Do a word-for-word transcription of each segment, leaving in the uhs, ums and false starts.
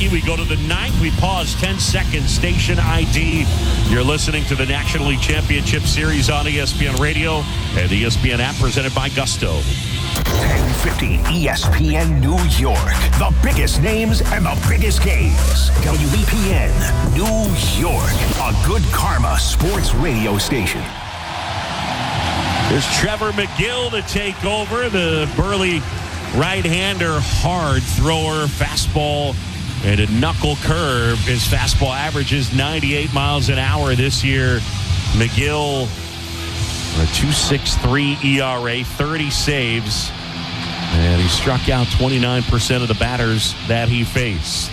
Hockey. We go to the ninth. We pause ten seconds. Station I D. You're listening to the National League Championship Series on E S P N Radio and the E S P N app presented by Gusto. ten fifty E S P N New York. The biggest names and the biggest games. W E P N New York. A good karma sports radio station. There's Trevor McGill to take over. The burly right-hander, hard thrower, fastball, and a knuckle curve. His fastball averages ninety-eight miles an hour this year. McGill, a two point six three E R A, thirty saves, and he struck out twenty-nine percent of the batters that he faced.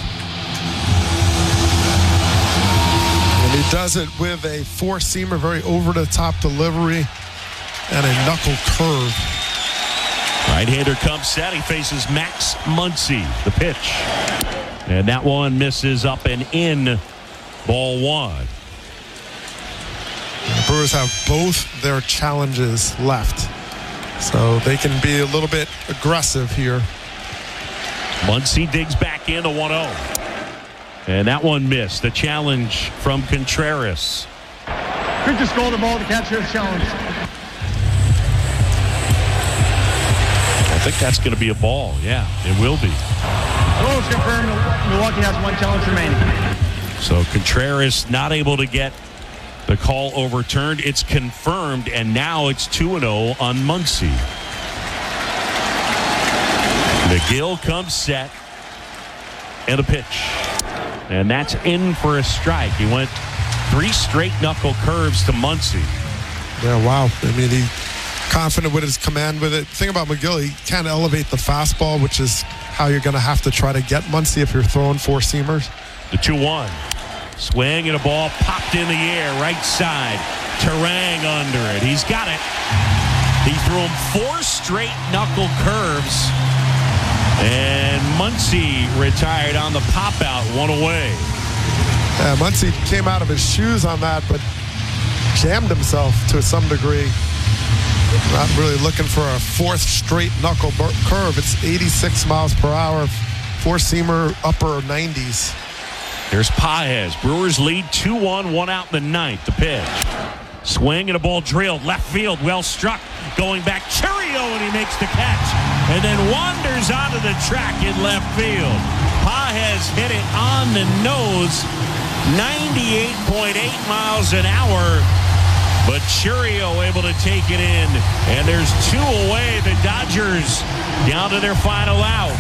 And he does it with a four-seamer, very over-the-top delivery, and a knuckle curve. Right-hander comes set. He faces Max Muncy, the pitch. And that one misses up and in, ball one. The Brewers have both their challenges left, so they can be a little bit aggressive here. Muncy digs back in to one oh. And that one missed. The challenge from Contreras. Quick to score the ball to catch your challenge. I think that's going to be a ball. Yeah, it will be. Rules confirmed. Milwaukee has one challenge remaining. So Contreras not able to get the call overturned. It's confirmed, and now it's two and oh on Muncy. McGill comes set, and a pitch. And that's in for a strike. He went three straight knuckle curves to Muncy. Yeah, wow. I mean, he confident with his command with it. The thing about McGill, he can't elevate the fastball, which is how you're going to have to try to get Muncy if you're throwing four seamers. The two one. Swing and a ball popped in the air, right side. Terang under it. He's got it. He threw him four straight knuckle curves. And Muncy retired on the pop out, one away. Yeah, Muncy came out of his shoes on that, but jammed himself to some degree. Not really looking for a fourth straight knuckle curve. It's eighty-six miles per hour, four-seamer, upper nineties. There's Paez. Brewers lead two one, one out in the ninth. The pitch. Swing and a ball drilled. Left field, well struck. Going back, Chourio, and he makes the catch. And then wanders onto the track in left field. Paez hit it on the nose. ninety-eight point eight miles an hour. But Chourio able to take it in. And there's two away. The Dodgers down to their final out.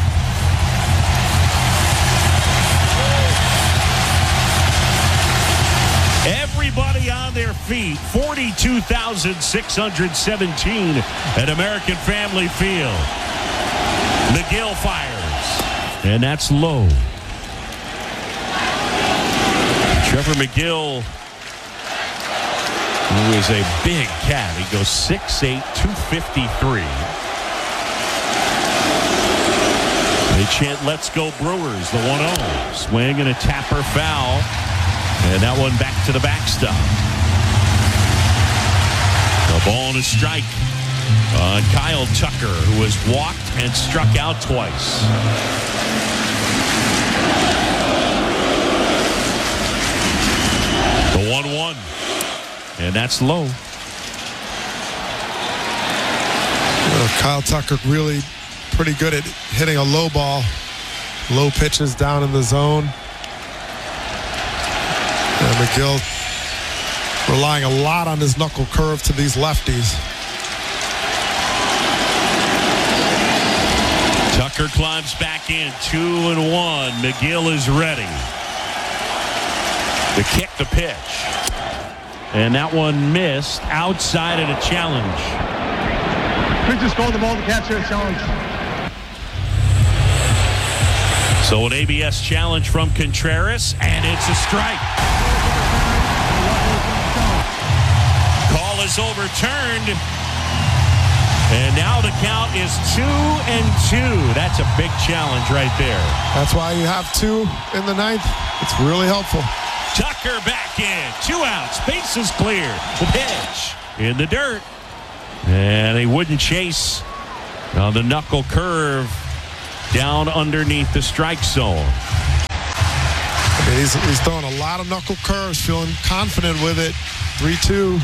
Everybody on their feet. forty-two thousand six hundred seventeen at American Family Field. McGill fires. And that's low. Trevor McGill, who is a big cat. He goes six eight, two fifty-three. They chant, "Let's go Brewers," the one oh. Swing and a tapper foul. And that one back to the backstop. A ball and a strike on Kyle Tucker, who has walked and struck out twice. The one one. And that's low. Well, Kyle Tucker really pretty good at hitting a low ball. Low pitches down in the zone. And McGill relying a lot on his knuckle curve to these lefties. Tucker climbs back in, two and one. McGill is ready. The kick, the pitch. And that one missed outside of the challenge. Quick to score the ball to catch your challenge. So an A B S challenge from Contreras, and it's a strike. Call is overturned. And now the count is two and two. That's a big challenge right there. That's why you have two in the ninth. It's really helpful. Tucker back in. Two outs. Bases clear. The pitch in the dirt. And a wooden chase on the knuckle curve down underneath the strike zone. I mean, he's, he's throwing a lot of knuckle curves, feeling confident with it. three two.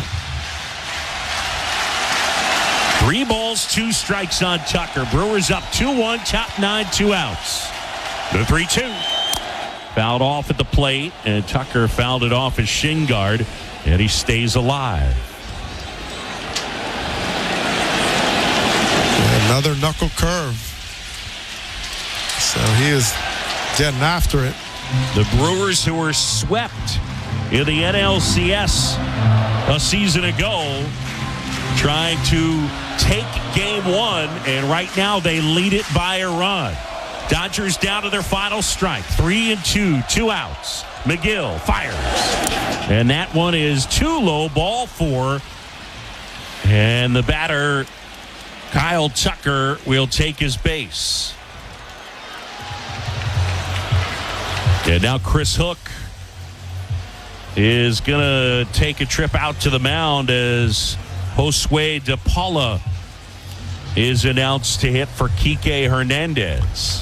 Three balls, two strikes on Tucker. Brewers up two one, top nine, two outs. The three two. Fouled off at the plate, and Tucker fouled it off his shin guard, and he stays alive. Another knuckle curve. So he is getting after it. The Brewers, who were swept in the N L C S a season ago, trying to take game one, and right now they lead it by a run. Dodgers down to their final strike. Three and two, two outs. McGill fires. And that one is too low, ball four. And the batter, Kyle Tucker, will take his base. And now Chris Hook is going to take a trip out to the mound as Josue De Paula is announced to hit for Kike Hernandez.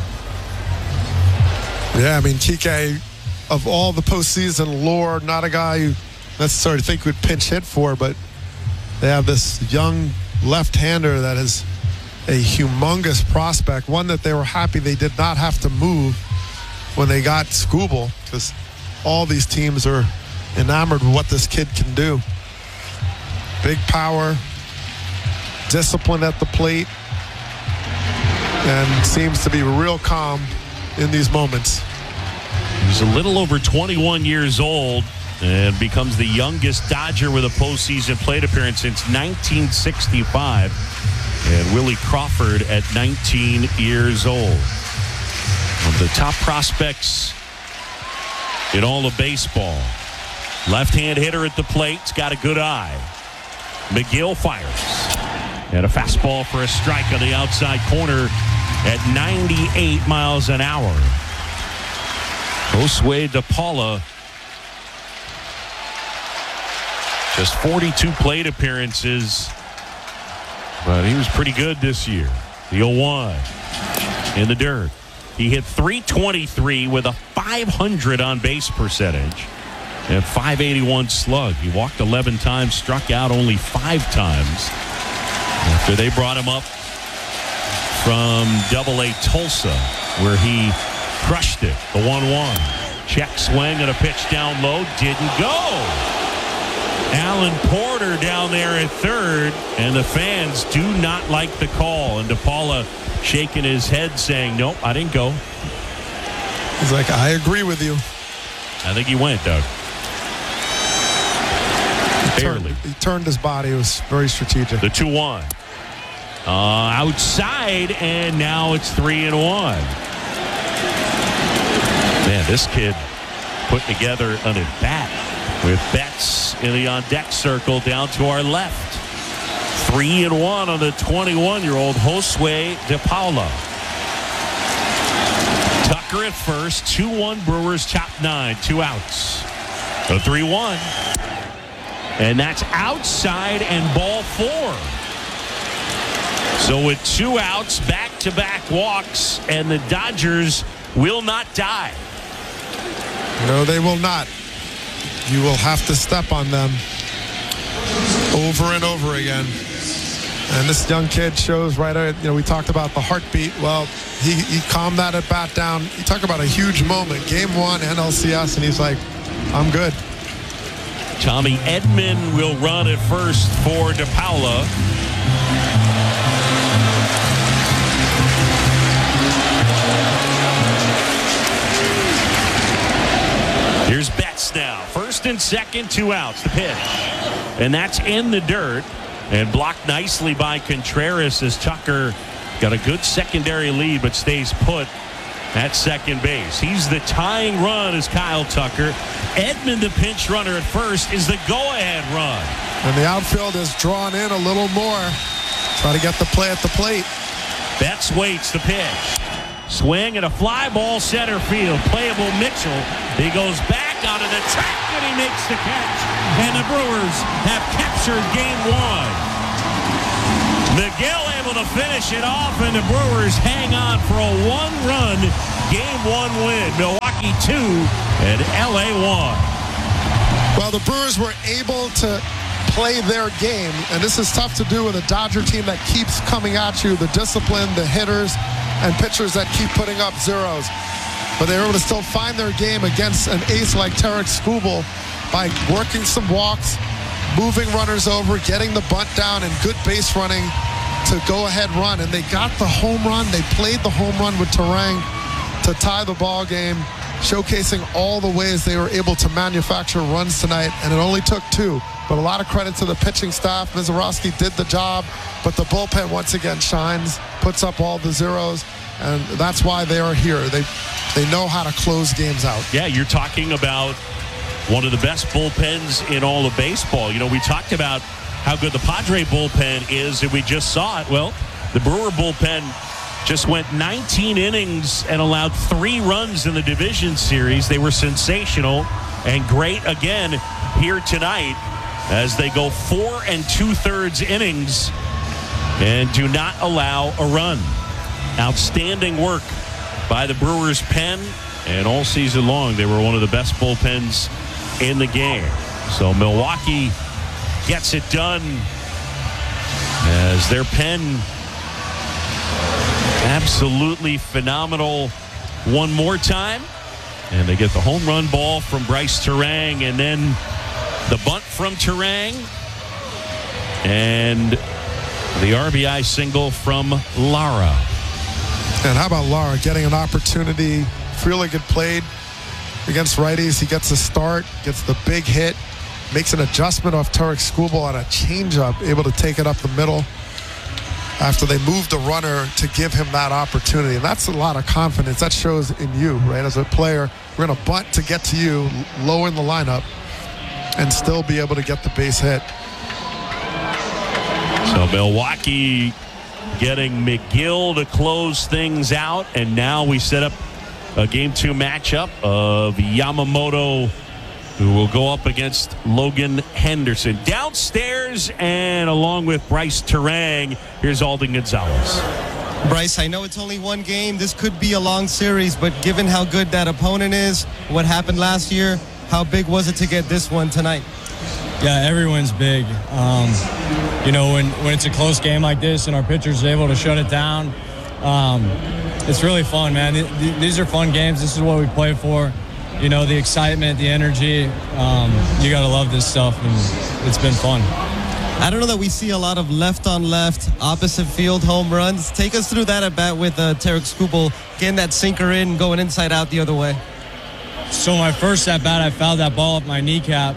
Yeah, I mean, Kike, of all the postseason lore, not a guy you necessarily think would pinch hit for, but they have this young left-hander that is a humongous prospect, one that they were happy they did not have to move when they got Skubal, because all these teams are enamored with what this kid can do. Big power, discipline at the plate, and seems to be real calm in these moments. He's a little over twenty-one years old and becomes the youngest Dodger with a postseason plate appearance since nineteen sixty-five. And Willie Crawford at nineteen years old. One of the top prospects in all of baseball. Left-hand hitter at the plate. He's got a good eye. McGill fires. And a fastball for a strike on the outside corner at ninety-eight miles an hour. Josue De Paula, just forty-two plate appearances, but he was pretty good this year. The oh one in the dirt. He hit three twenty-three with a five hundred on base percentage and five eighty-one slug. He walked eleven times, struck out only five times after they brought him up from Double A Tulsa, where he crushed it. The one one. Check swing and a pitch down low. Didn't go. Alan Porter down there at third, and the fans do not like the call. And De Paula shaking his head saying, nope, I didn't go. He's like, I agree with you. I think he went, Doug. He Barely. Turned, he turned his body. It was very strategic. The two one. Uh, outside, and now it's three and one. Man, this kid put together an at-bat with Betts in the on-deck circle down to our left. Three and one on the twenty-one-year-old Josue De Paula. Tucker at first, two one Brewers, top nine, two outs. The three one. And that's outside and ball four. So with two outs, back-to-back walks, and the Dodgers will not die. No, they will not. You will have to step on them over and over again. And this young kid shows right out, you know, we talked about the heartbeat. Well, he, he calmed that at bat down. You talk about a huge moment. Game one, N L C S, and he's like, I'm good. Tommy Edman will run at first for De Paula. Here's Betts now. First and second, two outs. The pitch. And that's in the dirt. And blocked nicely by Contreras as Tucker got a good secondary lead but stays put at second base. He's the tying run as Kyle Tucker. Edman, the pinch runner at first, is the go-ahead run. And the outfield is drawn in a little more. Try to get the play at the plate. Betts waits the pitch. Swing and a fly ball center field. Playable Mitchell. He goes back onto the track and he makes the catch. And the Brewers have captured game one. McGill able to finish it off, and the Brewers hang on for a one-run game one win. Milwaukee two and L A one. Well, the Brewers were able to play their game, and this is tough to do with a Dodger team that keeps coming at you, the discipline, the hitters, and pitchers that keep putting up zeros. But they were able to still find their game against an ace like Tarek Skubal by working some walks, moving runners over, getting the bunt down, and good base running to go-ahead run. And they got the home run. They played the home run with Turang to tie the ball game, showcasing all the ways they were able to manufacture runs tonight. And it only took two. But a lot of credit to the pitching staff. Mizorowski did the job, but the bullpen once again shines, puts up all the zeros, and that's why they are here. They they know how to close games out. Yeah, you're talking about one of the best bullpens in all of baseball. You know, we talked about how good the Padre bullpen is, and we just saw it. Well, the Brewer bullpen just went nineteen innings and allowed three runs in the division series. They were sensational and great again here tonight as they go four and two-thirds innings and do not allow a run. Outstanding work by the Brewers pen, and all season long they were one of the best bullpens in the game. So Milwaukee gets it done as their pen absolutely phenomenal one more time, and they get the home run ball from Bryce Turang, and then the bunt from Turang, and the R B I single from Lara. And how about Lara getting an opportunity? Frelick had played against righties. He gets a start, gets the big hit, makes an adjustment off Tarek Skubal on a changeup, able to take it up the middle after they moved the runner to give him that opportunity. And that's a lot of confidence. That shows in you, right? As a player, we're going to bunt to get to you, low in the lineup, and still be able to get the base hit. So Milwaukee getting McGill to close things out, and now we set up a game two matchup of Yamamoto, who will go up against Logan Henderson. Downstairs, and along with Bryce Turang, here's Alden Gonzalez. Bryce, I know it's only one game. This could be a long series, but given how good that opponent is, what happened last year, how big was it to get this one tonight? Yeah, everyone's big. Um, you know, when, when it's a close game like this and our pitcher's able to shut it down, um, it's really fun, man. Th- th- these are fun games. This is what we play for. You know, the excitement, the energy. Um, you got to love this stuff, and it's been fun. I don't know that we see a lot of left-on-left, opposite field home runs. Take us through that at bat with uh, Tarek Skubal, getting that sinker in, going inside out the other way. So my first at bat, I fouled that ball up my kneecap.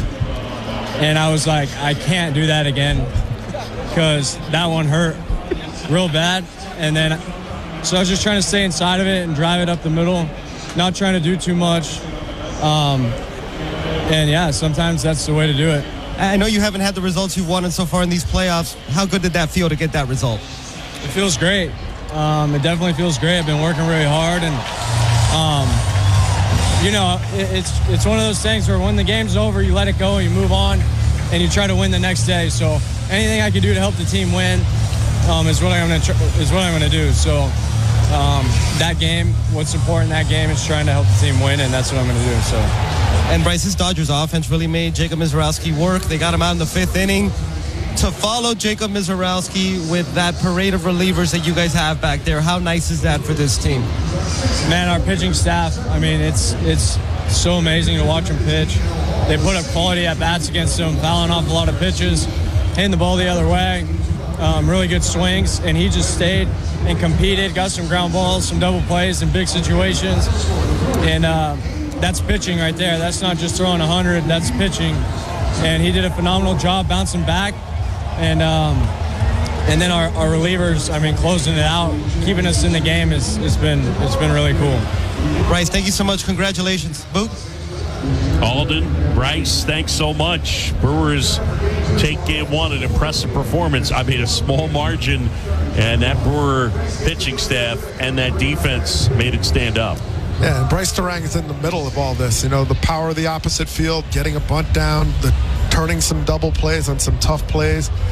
And I was like, I can't do that again because that one hurt real bad. And then, so I was just trying to stay inside of it and drive it up the middle, not trying to do too much. Um, and yeah, sometimes that's the way to do it. I know you haven't had the results you've wanted so far in these playoffs. How good did that feel to get that result? It feels great. Um, it definitely feels great. I've been working really hard, and um, you know, it, it's it's one of those things where when the game's over, you let it go, you move on, and you try to win the next day. So anything I can do to help the team win um, is what I'm going to is what I'm going to do. So um, that game, what's important in that game is trying to help the team win, and that's what I'm going to do. So. And Bryce's Dodgers offense really made Jacob Mizorowski work. They got him out in the fifth inning. To follow Jacob Mizorowski with that parade of relievers that you guys have back there, how nice is that for this team? Man, our pitching staff, I mean, it's it's so amazing to watch them pitch. They put up quality at-bats against him, fouling off a lot of pitches, hitting the ball the other way, um, really good swings, and he just stayed and competed, got some ground balls, some double plays in big situations, and uh, that's pitching right there. That's not just throwing one hundred, that's pitching, and he did a phenomenal job bouncing back. And um, and then our, our relievers, I mean, closing it out, keeping us in the game is it's been it's been really cool. Bryce, thank you so much. Congratulations. Boop. Alden, Bryce, thanks so much. Brewers take game one, an impressive performance. I mean, a small margin, and that Brewer pitching staff and that defense made it stand up. Yeah, and Bryce Turang is in the middle of all this. You know, the power of the opposite field, getting a bunt down, the turning some double plays on some tough plays.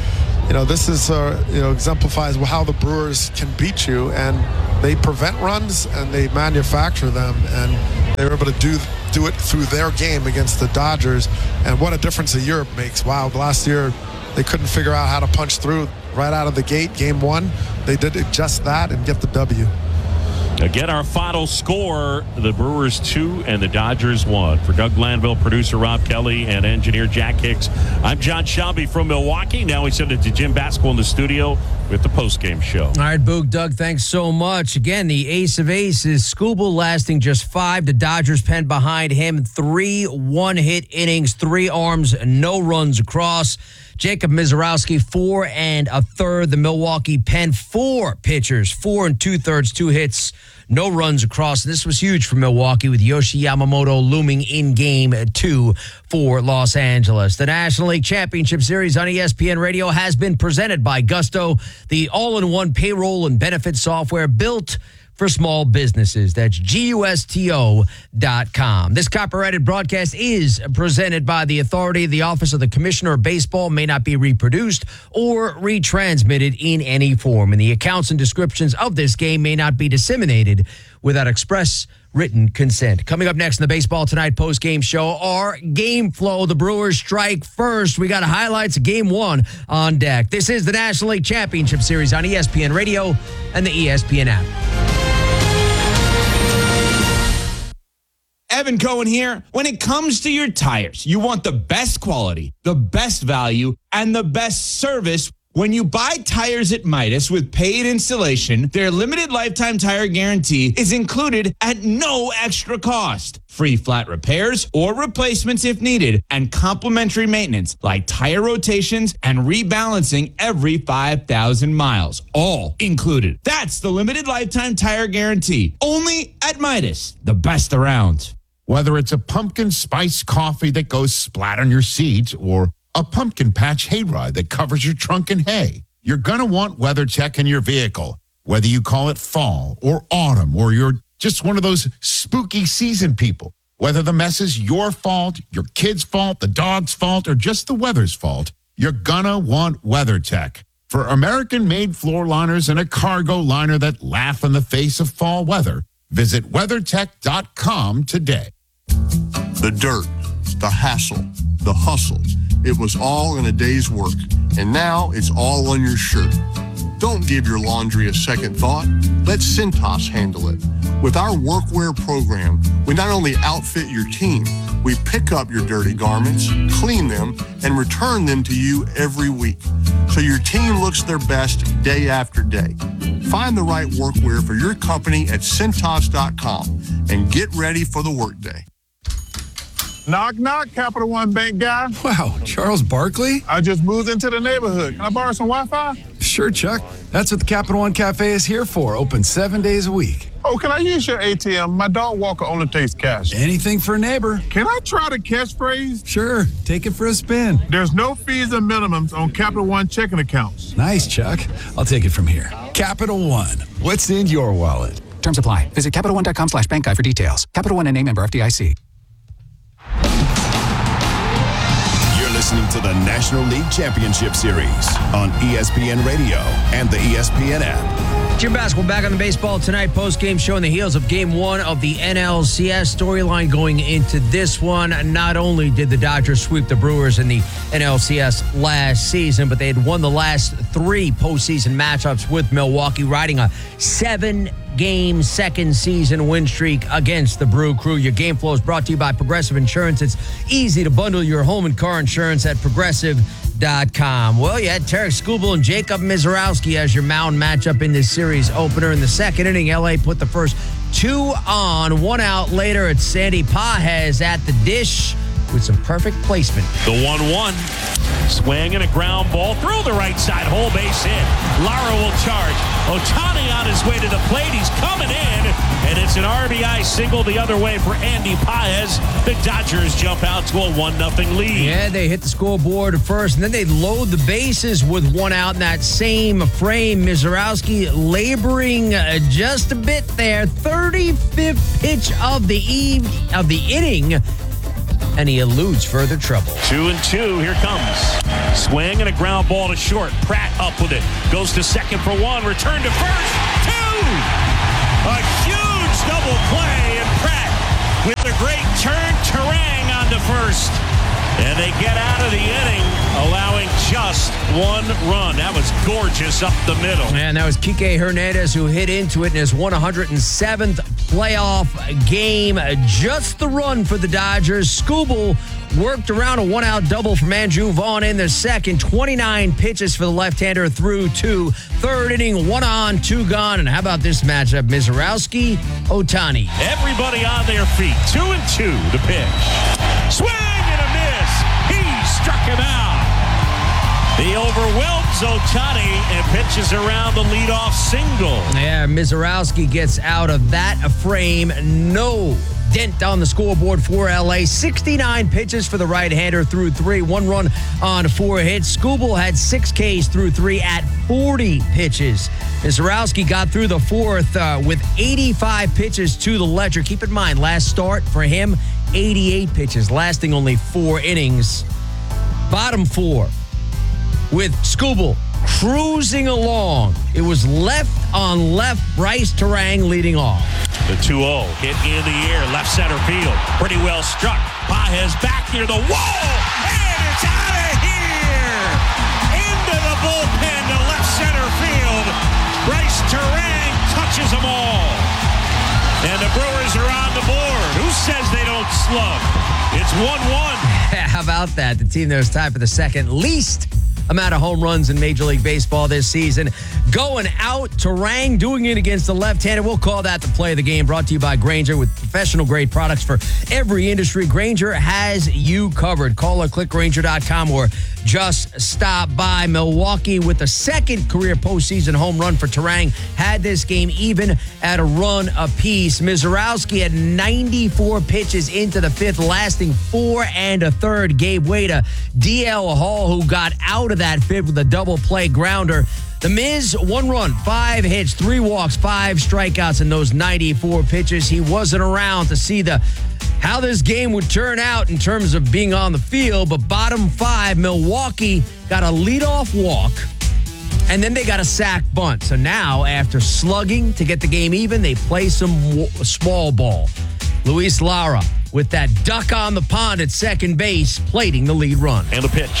you know, this is, uh, you know, exemplifies how the Brewers can beat you, and they prevent runs and they manufacture them, and they were able to do do it through their game against the Dodgers. And what a difference a year makes. Wow, last year they couldn't figure out how to punch through right out of the gate. Game one, they did just that and get the W. Again, our final score, the Brewers two and the Dodgers one. For Doug Glanville, producer Rob Kelly, and engineer Jack Hicks, I'm John Shelby from Milwaukee. Now we send it to Jim Baskel in the studio with the postgame show. All right, Boog, Doug, thanks so much. Again, the ace of aces, Skubal lasting just five. The Dodgers pen behind him. Three one-hit innings, three arms, no runs across. Jacob Misiorowski, four and a third. The Milwaukee pen, four pitchers, four and two-thirds, two hits, no runs across. This was huge for Milwaukee with Yoshi Yamamoto looming in game two for Los Angeles. The National League Championship Series on E S P N Radio has been presented by Gusto, the all-in-one payroll and benefit software built for small businesses. That's G U S T O dot com. This copyrighted broadcast is presented by the authority. The Office of the Commissioner of Baseball may not be reproduced or retransmitted in any form, and the accounts and descriptions of this game may not be disseminated without express written consent. Coming up next in the Baseball Tonight post-game show, our game flow. The Brewers strike first. We got highlights of game one on deck. This is the National League Championship Series on E S P N Radio and the E S P N app. Evan Cohen here. When it comes to your tires, you want the best quality, the best value, and the best service. When you buy tires at Midas with paid installation, their limited lifetime tire guarantee is included at no extra cost. Free flat repairs or replacements if needed, and complimentary maintenance like tire rotations and rebalancing every five thousand miles. All included. That's the limited lifetime tire guarantee. Only at Midas, the best around. Whether it's a pumpkin spice coffee that goes splat on your seat or a pumpkin patch hayride that covers your trunk in hay, you're going to want WeatherTech in your vehicle. Whether you call it fall or autumn, or you're just one of those spooky season people, whether the mess is your fault, your kid's fault, the dog's fault, or just the weather's fault, you're going to want WeatherTech. For American-made floor liners and a cargo liner that laugh in the face of fall weather, visit WeatherTech dot com today. The dirt, the hassle, the hustle. It was all in a day's work, and now it's all on your shirt. Don't give your laundry a second thought. Let Cintas handle it. With our workwear program, we not only outfit your team, we pick up your dirty garments, clean them, and return them to you every week, so your team looks their best day after day. Find the right workwear for your company at Cintas dot com and get ready for the workday. Knock, knock, Capital One Bank guy. Wow, Charles Barkley? I just moved into the neighborhood. Can I borrow some Wi-Fi? Sure, Chuck. That's what the Capital One Cafe is here for. Open seven days a week. Oh, can I use your A T M? My dog Walker only takes cash. Anything for a neighbor. Can I try the catchphrase? Sure, take it for a spin. There's no fees and minimums on Capital One checking accounts. Nice, Chuck. I'll take it from here. Capital One. What's in your wallet? Terms apply. Visit Capital One dot com slash bank guide for details. Capital One N A member F D I C. Listening to the National League Championship Series on E S P N Radio and the E S P N app. Jim Baskel back on the Baseball Tonight post-game show on the heels of Game one of the N L C S. Storyline going into this one, not only did the Dodgers sweep the Brewers in the N L C S last season, but they had won the last three postseason matchups with Milwaukee, riding a seven-game second season win streak against the Brew Crew. Your game flow is brought to you by Progressive Insurance. It's easy to bundle your home and car insurance at progressive dot com. Well, you had Tarik Skubal and Jacob Misiorowski as your mound matchup in this series opener. In the second inning, L A put the first two on. One out later, it's Sandy Pages at the dish with some perfect placement. The one one. Swing and a ground ball through the right side. Whole base hit. Lara will charge. Ohtani on his way to the plate. He's coming in. And it's an R B I single the other way for Andy Pages. The Dodgers jump out to a one nothing lead. Yeah, they hit the scoreboard first, and then they load the bases with one out in that same frame. Misiorowski laboring uh, just a bit there. thirty-fifth pitch of the eve, of the inning. and he eludes further trouble. Two and two. Here comes. Swing and a ground ball to short. Pratt up with it. Goes to second for one. Return to first. Two. A huge double play. And Pratt with a great turn. Turang on to first. And they get out of the inning, allowing just one run. That was gorgeous up the middle. And that was Kike Hernandez who hit into it in his one hundred seventh playoff game. Just the run for the Dodgers. Skubal worked around a one-out double from Andrew Vaughn in the second. twenty-nine pitches for the left-hander through two. Third inning, one on, two gone. And how about this matchup? Mizorowski, Ohtani. Everybody on their feet. Two and two, the pitch. Swing and a miss. He struck him out. He overwhelms Ohtani and pitches around the leadoff single. Yeah, Mizorowski gets out of that frame. No dent on the scoreboard for L A. sixty-nine pitches for the right-hander through three. One run on four hits. Skubal had six Ks through three at forty pitches. Mizorowski got through the fourth uh, with eighty-five pitches to the ledger. Keep in mind, last start for him, eighty-eight pitches, lasting only four innings. Bottom four with Skubal cruising along. It was left on left, Bryce Turang leading off. The two oh hit in the air, left center field. Pretty well struck. Pages back near the wall, and it's out of here! Into the bullpen to left center field. Bryce Turang touches them all. And the Brewers are on the board. Who says they don't slug? It's one one. How about that? The team that was tied for the second least amount of home runs in Major League Baseball this season. Going out, Turang doing it against the left-hander. We'll call that the play of the game. Brought to you by Grainger with professional-grade products for every industry. Grainger has you covered. Call or click Grainger dot com or just stop by. Milwaukee with the second career postseason home run for Turang had this game even at a run apiece. Mizorowski had ninety-four pitches into the fifth, lasting four and a third. Gave way to D L Hall, who got out of that fifth with a double play grounder. The Miz, one run, five hits, three walks, five strikeouts in those ninety-four pitches. He wasn't around to see the how this game would turn out in terms of being on the field, but bottom five, Milwaukee got a leadoff walk, and then they got a sack bunt. So now, after slugging to get the game even, they play some w- small ball. Luis Lara with that duck on the pond at second base, plating the lead run. And the pitch.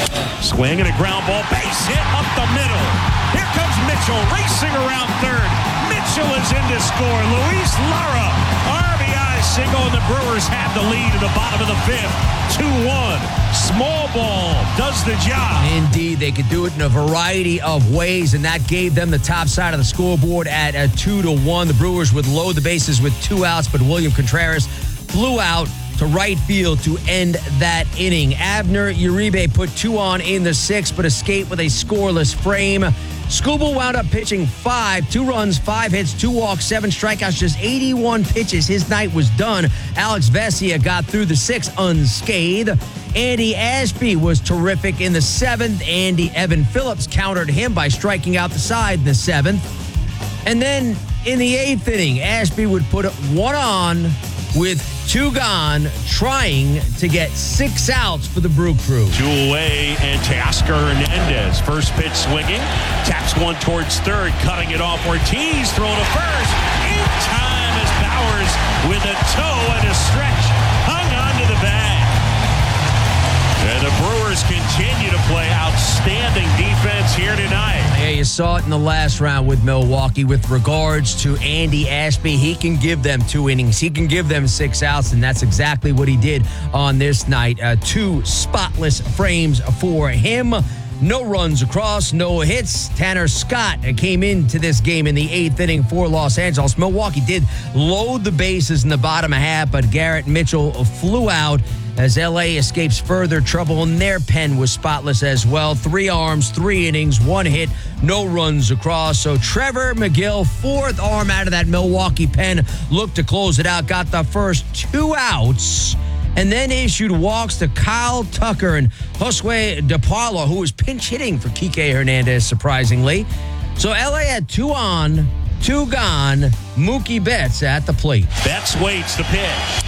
Swing and a ground ball. Base hit up the middle. Here comes Mitchell racing around third. Mitchell is in to score. Luis Lara, R B I single, and the Brewers have the lead in the bottom of the fifth. two one. Small ball does the job. Indeed, they could do it in a variety of ways, and that gave them the top side of the scoreboard at a two to one. The Brewers would load the bases with two outs, but William Contreras flew out to right field to end that inning. Abner Uribe put two on in the sixth, but escaped with a scoreless frame. Skubal wound up pitching five, two runs, five hits, two walks, seven strikeouts, just eighty-one pitches. His night was done. Alex Vesia got through the sixth unscathed. Andy Ashby was terrific in the seventh. Andy Evan Phillips countered him by striking out the side in the seventh. And then in the eighth inning, Ashby would put one on with two gone, trying to get six outs for the Brew Crew. Two away, and Teoscar Hernandez, first pitch swinging, taps one towards third, cutting it off. Ortiz throwing to first. In time as Bowers with a toe and a stretch hung onto the bag. And the Brewers continue to play outstanding defense here tonight. Yeah, you saw it in the last round with Milwaukee with regards to Andy Ashby. He can give them two innings. He can give them six outs, and that's exactly what he did on this night. Uh, two spotless frames for him. No runs across, no hits. Tanner Scott came into this game in the eighth inning for Los Angeles. Milwaukee did load the bases in the bottom half, but Garrett Mitchell flew out as L A escapes further trouble, and their pen was spotless as well. Three arms, three innings, one hit, no runs across. So Trevor McGill, fourth arm out of that Milwaukee pen, looked to close it out, got the first two outs, and then issued walks to Kyle Tucker and Josue DePaulo, who was pinch hitting for Kike Hernandez, surprisingly. So L A had two on, two gone. Mookie Betts at the plate. Betts waits the pitch.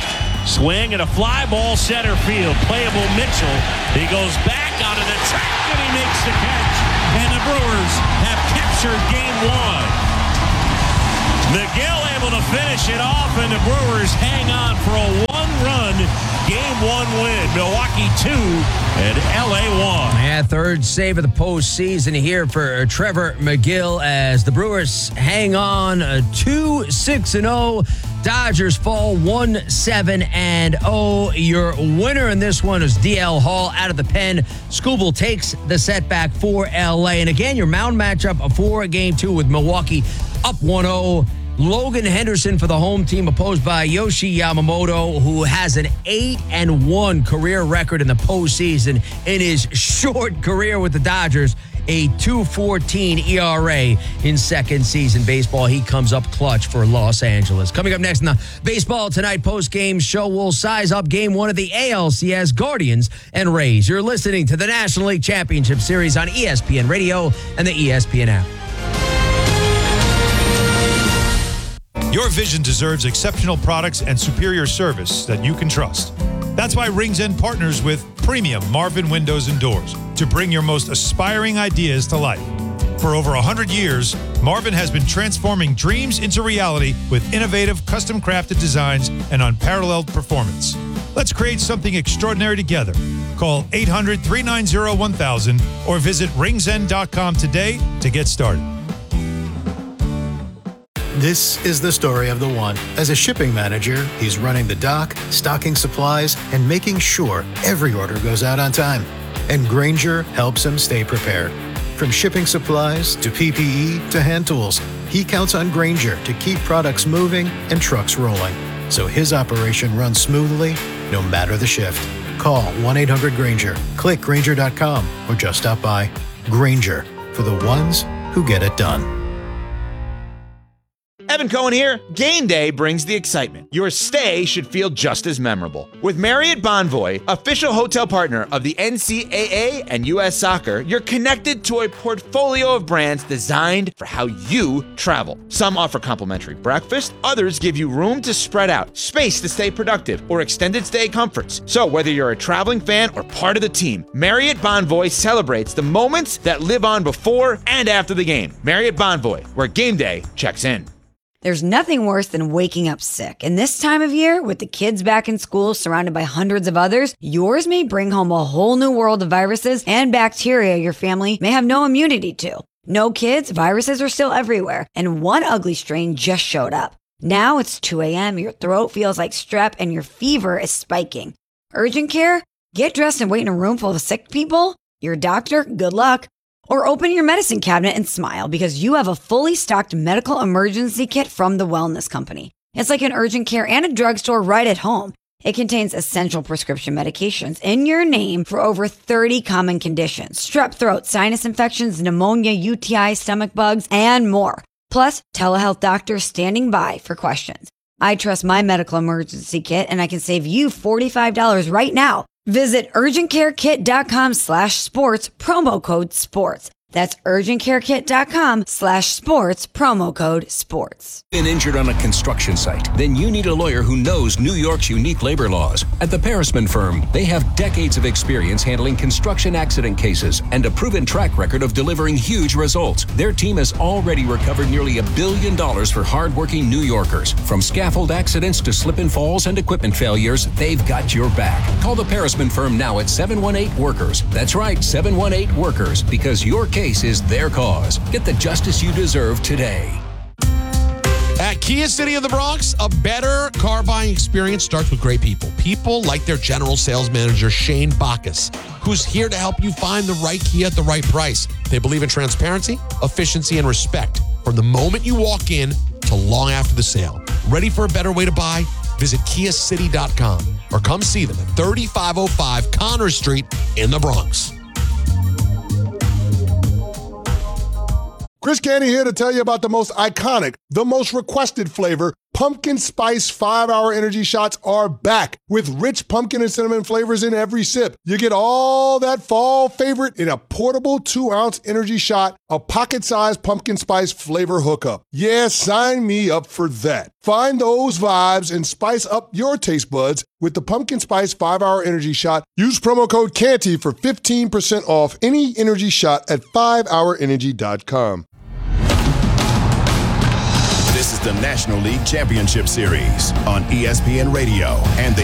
Swing and a fly ball center field. Playable Mitchell. He goes back onto the track and he makes the catch. And the Brewers have captured game one. Megill able to finish it off, and the Brewers hang on for a one-run game one win. Milwaukee two and L A one. Yeah, third save of the postseason here for Trevor Megill as the Brewers hang on uh, two six and oh. Dodgers fall one seven and oh. Your winner in this one is D L Hall out of the pen. Skubal takes the setback for L A. And again, your mound matchup for game two with Milwaukee up one oh. Logan Henderson for the home team, opposed by Yoshi Yamamoto, who has an eight and one career record in the postseason in his short career with the Dodgers. A two fourteen E R A in second season baseball. He comes up clutch for Los Angeles. Coming up next in the Baseball Tonight post-game show, we'll size up game one of the A L C S, Guardians and Rays. You're listening to the National League Championship Series on E S P N Radio and the E S P N app. Your vision deserves exceptional products and superior service that you can trust. That's why Rings End partners with premium Marvin Windows and Doors to bring your most aspiring ideas to life. For over one hundred years, Marvin has been transforming dreams into reality with innovative, custom-crafted designs and unparalleled performance. Let's create something extraordinary together. Call eight hundred, three nine zero, one thousand or visit rings end dot com today to get started. This is the story of the one. As a shipping manager, he's running the dock, stocking supplies, and making sure every order goes out on time. And Grainger helps him stay prepared. From shipping supplies to P P E to hand tools, he counts on Grainger to keep products moving and trucks rolling, so his operation runs smoothly no matter the shift. Call one eight hundred Grainger, click Grainger dot com, or just stop by. Grainger, for the ones who get it done. Evan Cohen here. Game day brings the excitement. Your stay should feel just as memorable. With Marriott Bonvoy, official hotel partner of the N C double A and U S Soccer, you're connected to a portfolio of brands designed for how you travel. Some offer complimentary breakfast, others give you room to spread out, space to stay productive, or extended stay comforts. So whether you're a traveling fan or part of the team, Marriott Bonvoy celebrates the moments that live on before and after the game. Marriott Bonvoy, where game day checks in. There's nothing worse than waking up sick. And this time of year, with the kids back in school surrounded by hundreds of others, yours may bring home a whole new world of viruses and bacteria your family may have no immunity to. No kids, viruses are still everywhere, and one ugly strain just showed up. Now it's two a.m., your throat feels like strep, and your fever is spiking. Urgent care? Get dressed and wait in a room full of sick people? Your doctor? Good luck. Or open your medicine cabinet and smile because you have a fully stocked medical emergency kit from the Wellness Company. It's like an urgent care and a drugstore right at home. It contains essential prescription medications in your name for over thirty common conditions: strep throat, sinus infections, pneumonia, U T I, stomach bugs, and more. Plus, telehealth doctors standing by for questions. I trust my medical emergency kit, and I can save you forty-five dollars right now. Visit urgentcarekit.com slash sports, promo code sports. That's urgentcarekit.com slash sports, promo code sports. Been injured on a construction site? Then you need a lawyer who knows New York's unique labor laws. At the Parisman Firm, they have decades of experience handling construction accident cases and a proven track record of delivering huge results. Their team has already recovered nearly a billion dollars for hardworking New Yorkers. From scaffold accidents to slip and falls and equipment failures, they've got your back. Call the Parisman Firm now at seven one eight workers. That's right, seven one eight workers, because your case is their cause. Get the justice you deserve today. At Kia City of the Bronx, a better car buying experience starts with great people. People like their general sales manager, Shane Bacchus, who's here to help you find the right Kia at the right price. They believe in transparency, efficiency, and respect from the moment you walk in to long after the sale. Ready for a better way to buy? Visit kia city dot com or come see them at thirty-five oh five Connors Street in the Bronx. Chris Canty here to tell you about the most iconic, the most requested flavor, Pumpkin Spice five hour Energy Shots are back with rich pumpkin and cinnamon flavors in every sip. You get all that fall favorite in a portable two ounce energy shot, a pocket-sized pumpkin spice flavor hookup. Yeah, sign me up for that. Find those vibes and spice up your taste buds with the Pumpkin Spice five hour Energy Shot. Use promo code Canty for fifteen percent off any energy shot at five hour energy dot com. This is the National League Championship Series on E S P N Radio and the